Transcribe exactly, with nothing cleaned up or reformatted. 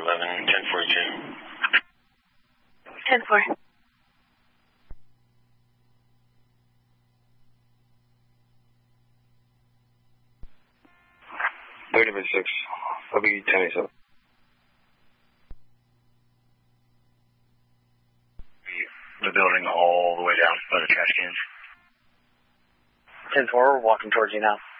eleven, ten forty-two. ten four. thirty by six. I'll be ten eighty-seven. The building all the way down by the trash cans. ten four, we're walking towards you now.